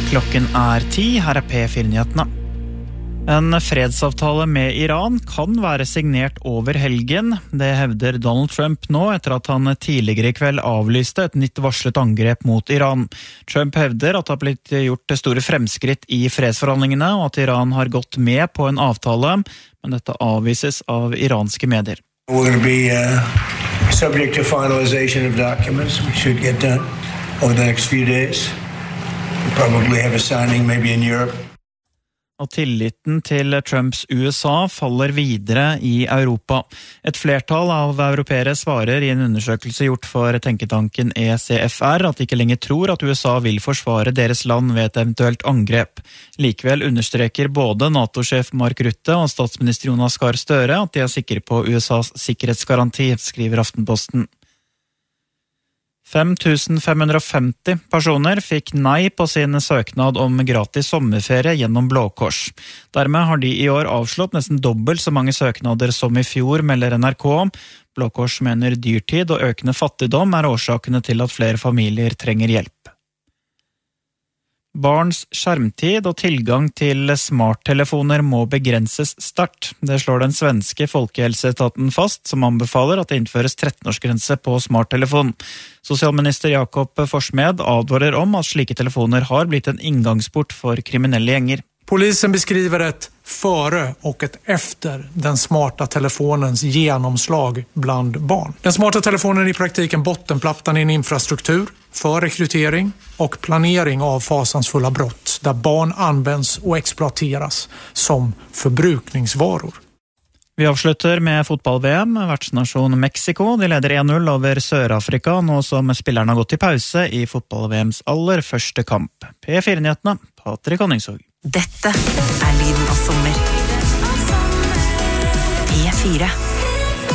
Klokken 10, her P4-nyhetene. En fredsavtale med Iran kan være signert over helgen. Det hevder Donald Trump nå etter at han tidligere i kveld avlyste et nytt varslet angrep mot Iran. Trump hevder at det har blitt gjort store fremskritt i fredsforhandlingene, og at Iran har gått med på en avtale, men dette avvises av iranske medier. We're going to be subject to finalization of documents. We should get done over the next few days. We'll probably have a signing maybe in Europe. Og tilliten til Trumps USA faller videre i Europa. Et flertall av europeere svarer i en undersøkelse gjort for tenketanken ECFR at de ikke lenger tror at USA vil forsvare deres land ved et eventuelt angrep. Likevel understreker både NATO-sjef Mark Rutte og statsminister Jonas Gahr Støre at de er sikre på USAs sikkerhetsgaranti, skriver Aftenposten. 5550 personer fikk nei på sin søknad om gratis sommerferie gjennom Blå Kors. Dermed har de i år avslått nesten dobbelt så mange søknader som i fjor, melder NRK. Blå Kors mener dyrtid og økende fattigdom er årsakene til at flere familier trenger hjelp. Barns skjermtid og tilgang til smarttelefoner må begrenses sterkt. Det slår den svenske folkehelseetaten fast, som anbefaler at det innføres 13-årsgrense på smarttelefon. Sosialminister Jakob Forssmed advarer om at slike telefoner har blitt en inngangsport for kriminelle gjenger. Polisen beskriver ett före och ett efter den smarta telefonens genomslag bland barn. Den smarta telefonen är i praktiken bottenplattan i en infrastruktur för rekrytering och planering av fasansfulla brott där barn används och exploateras som förbrukningsvaror. Vi avslutter med fotball-VM. Vertsnasjon Mexico, de leder 1-0 over Sør-Afrika, nå som spillerne har gått i pause i fotball-VMs aller første kamp. P4-nyhetene, Patrik Honningsvåg. Dette lyden av sommer. P4.